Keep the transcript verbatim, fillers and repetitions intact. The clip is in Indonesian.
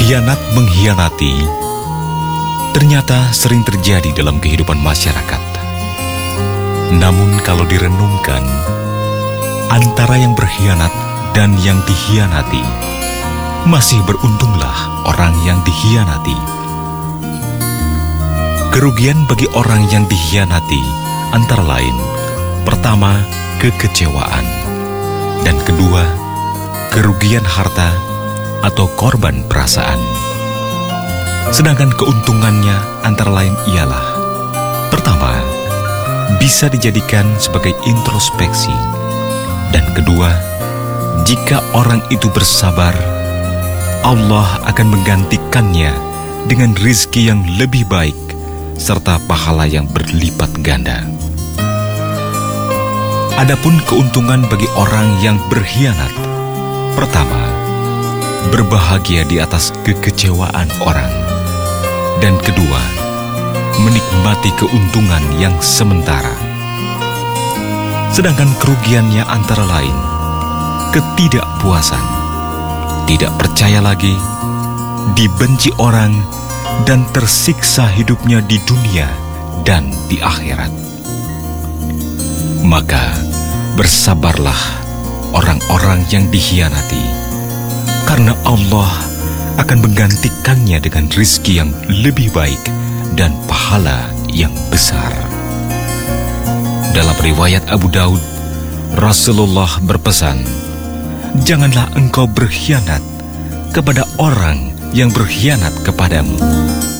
Khianat mengkhianati ternyata sering terjadi dalam kehidupan masyarakat. Namun kalau direnungkan, antara yang berkhianat dan yang dikhianati, masih beruntunglah orang yang dikhianati. Kerugian bagi orang yang dikhianati antara lain, pertama, kekecewaan, dan kedua, kerugian harta atau korban perasaan. Sedangkan keuntungannya antara lain ialah, pertama, bisa dijadikan sebagai introspeksi, dan kedua, jika orang itu bersabar, Allah akan menggantikannya dengan rizki yang lebih baik serta pahala yang berlipat ganda. Adapun keuntungan bagi orang yang berkhianat, pertama, berbahagia di atas kekecewaan orang, dan kedua, menikmati keuntungan yang sementara. Sedangkan kerugiannya antara lain, ketidakpuasan, tidak percaya lagi, dibenci orang, dan tersiksa hidupnya di dunia dan di akhirat. Maka bersabarlah orang-orang yang dikhianati, karena Allah akan menggantikannya dengan rizki yang lebih baik dan pahala yang besar. Dalam riwayat Abu Daud, Rasulullah berpesan, janganlah engkau berkhianat kepada orang yang berkhianat kepadamu.